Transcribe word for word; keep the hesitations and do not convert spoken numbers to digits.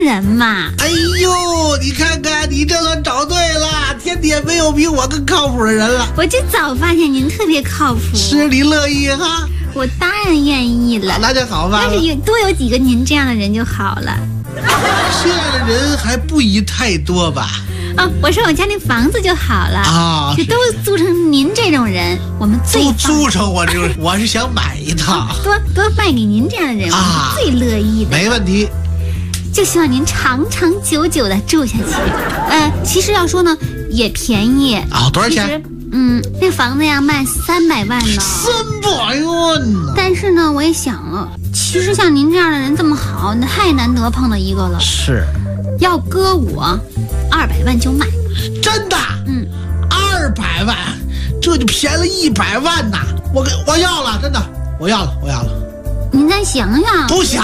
人嘛。 哎呦，你看看，你这算找对了，天底下没有比我更靠谱的人了。 我就早发现您特别靠谱。 是你乐意哈？ 我当然愿意了。 那就好吧。 但是有多有几个您这样的人就好了。 这样的人还不宜太多吧？ 啊、哦，我说我家那房子就好了啊， 就都租成您这种人，我们最都租成我这种，我是想买一套， 多多卖给您这样的人， 啊、 我们最乐意的。 没问题， 就希望您长长久久的住下去。呃，其实要说呢，也便宜啊、哦，多少钱？ 嗯，那房子呀卖三百万呢。 三百万呢？ 但是呢，我也想了，其实像您这样的人这么好，那太难得碰到一个了。 是， 要搁我，二百万就卖。 真的？ 嗯， 二百万，这就便宜了一百万呐！我给我要了，真的，我要了，我要了。 您再想想。 不想。